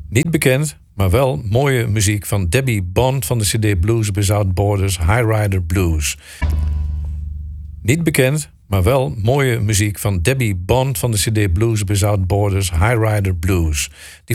Niet bekend, maar wel mooie muziek van Debbie Bond van de CD Blues Without Borders, High Rider Blues. Niet bekend, maar wel mooie muziek van Debbie Bond van de CD Blues Without Borders, High Rider Blues. Die